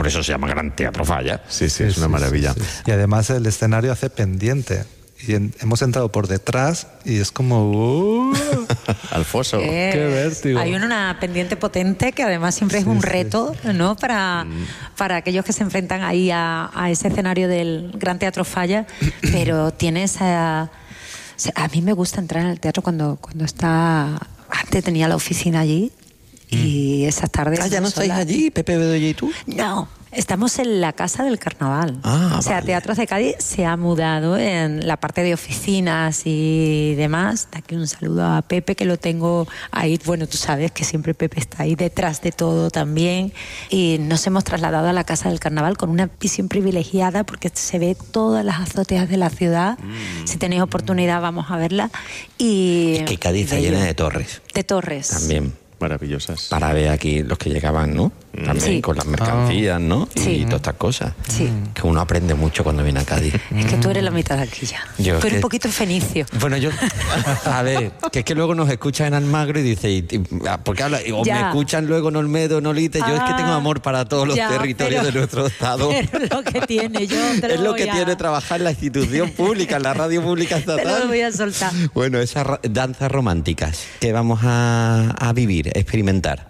por eso se llama Gran Teatro Falla. Sí, es una maravilla. Sí. Y además el escenario hace pendiente. Y hemos entrado por detrás y es como... Al foso. ¡Qué vértigo! Hay una pendiente potente que además siempre es un reto, ¿no? Para aquellos que se enfrentan ahí a ese escenario del Gran Teatro Falla. Pero tiene esa... A mí me gusta entrar en el teatro cuando está... Antes tenía la oficina allí y esas tardes... ¿Ya no estáis allí, Pepe Bedoya y tú? No, estamos en la Casa del Carnaval. Ah, o sea, vale. Teatros de Cádiz se ha mudado en la parte de oficinas y demás. De aquí un saludo a Pepe, que lo tengo ahí. Bueno, tú sabes que siempre Pepe está ahí detrás de todo también. Y nos hemos trasladado a la Casa del Carnaval con una visión privilegiada porque se ve todas las azoteas de la ciudad. Si tenéis oportunidad, vamos a verla. Y Es que Cádiz está llena de torres. De torres. También. Maravillosas. Para ver aquí los que llegaban, ¿no? También Sí. con las mercancías, ¿no? Sí. Y todas estas cosas. Sí. Que uno aprende mucho cuando viene a Cádiz. Es que tú eres la mitad de aquí ya. Yo Tú eres que- un poquito fenicio. Bueno, yo... A ver, que es que luego nos escuchan en Almagro y dice... porque habla, o Ya. me escuchan luego en Olmedo, en Olite. Yo es que tengo amor para todos los Ya, territorios pero- de nuestro estado. Pero es lo que tiene, yo te Es lo voy que a- tiene trabajar en la institución pública, en la radio pública Te estatal. lo voy a soltar. Bueno, esas danzas románticas que vamos a vivir, a experimentar.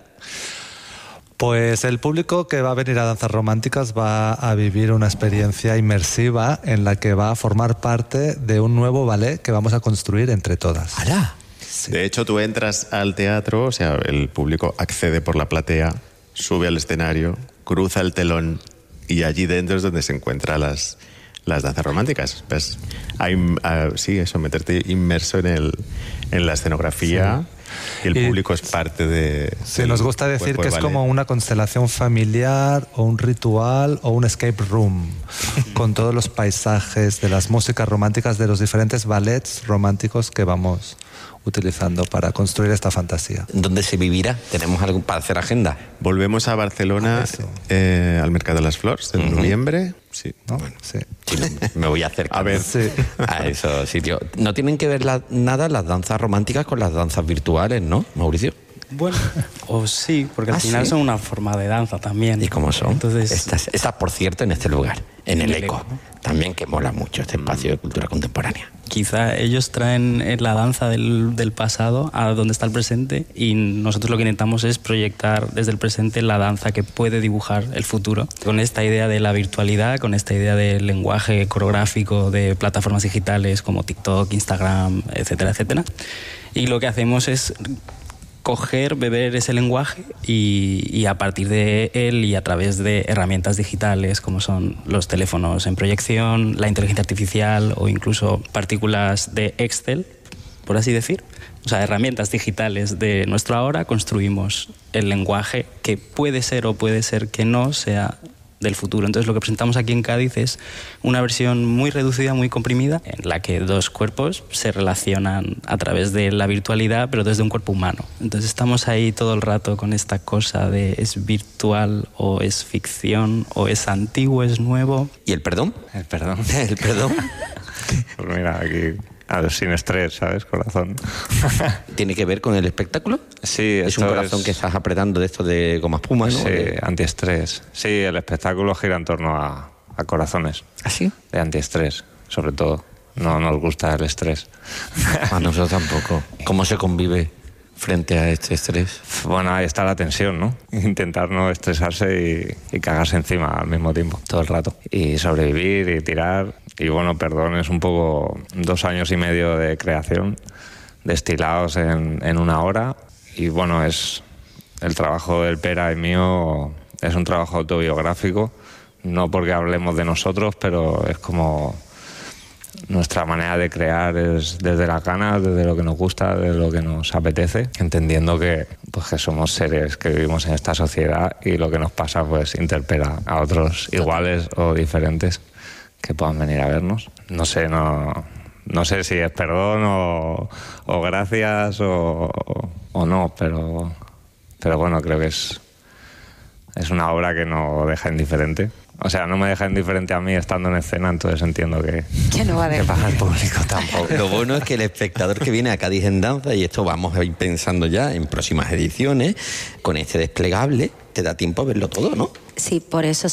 Pues el público que va a venir a Danzas Románticas va a vivir una experiencia inmersiva en la que va a formar parte de un nuevo ballet que vamos a construir entre todas. ¡Hala! De hecho, tú entras al teatro, o sea, el público accede por la platea, sube al escenario, cruza el telón y allí dentro es donde se encuentran las danzas románticas. ¿Ves? Sí, eso, meterte inmerso en la escenografía. Sí. Y el público es parte de... Sí, nos gusta decir que es como una constelación familiar o un ritual o un escape room con todos los paisajes de las músicas románticas de los diferentes ballets románticos que vamos utilizando para construir esta fantasía. ¿Dónde se vivirá? ¿Tenemos algo para hacer agenda? Volvemos a Barcelona, al Mercado de las Flors, en noviembre. Sí. ¿No? Bueno, sí. Sí, me voy a acercar A ver. Sí. a esos sitios. No tienen que ver nada las danzas románticas con las danzas virtuales, ¿no, Mauricio? Bueno, o sí, porque al ¿Ah, final sí? son una forma de danza también. ¿Y cómo son? Entonces, Estas, por cierto, en este lugar, en el ECO, ¿no? también, que mola mucho este espacio de cultura contemporánea. quizá ellos traen la danza del pasado a donde está el presente y nosotros lo que intentamos es proyectar desde el presente la danza que puede dibujar el futuro. Con esta idea de la virtualidad, con esta idea del lenguaje coreográfico de plataformas digitales como TikTok, Instagram, etcétera, etcétera. Y lo que hacemos es coger, beber ese lenguaje y a partir de él y a través de herramientas digitales como son los teléfonos en proyección, la inteligencia artificial o incluso partículas de Excel, por así decir, o sea, herramientas digitales de nuestro ahora, construimos el lenguaje que puede ser o puede ser que no sea del futuro. Entonces lo que presentamos aquí en Cádiz es una versión muy reducida, muy comprimida, en la que dos cuerpos se relacionan a través de la virtualidad, pero desde un cuerpo humano. Entonces estamos ahí todo el rato con esta cosa de es virtual o es ficción o es antiguo, es nuevo. ¿Y el perdón? El perdón. El perdón. Pues mira, aquí sin estrés, ¿sabes? Corazón. ¿Tiene que ver con el espectáculo? Sí, Es un esto corazón que estás apretando de esto de goma espuma, ¿no? Sí, antiestrés. Sí, el espectáculo gira en torno a corazones. ¿Ah, sí? De antiestrés, sobre todo. No nos gusta el estrés. A nosotros tampoco. ¿Cómo se convive frente a este estrés? Bueno, ahí está la tensión, ¿no? Intentar no estresarse y cagarse encima al mismo tiempo, todo el rato. Y sobrevivir y tirar. Y bueno, perdón, es un poco 2 años y medio de creación, destilados en una hora. Y bueno, es el trabajo del Pera y mío, es un trabajo autobiográfico. No porque hablemos de nosotros, pero es como nuestra manera de crear es desde las ganas, desde lo que nos gusta, desde lo que nos apetece, entendiendo que, pues, que somos seres que vivimos en esta sociedad y lo que nos pasa pues interpela a otros iguales o diferentes que puedan venir a vernos. No sé si es perdón o gracias o no, pero bueno, creo que es una obra que no deja indiferente. O sea, no me deja indiferente a mí estando en escena, entonces entiendo que no va a dejar. para el público tampoco. Lo bueno es que el espectador que viene a Cádiz en danza, y esto vamos a ir pensando ya en próximas ediciones, con este desplegable, te da tiempo a verlo todo, ¿no? Sí, por eso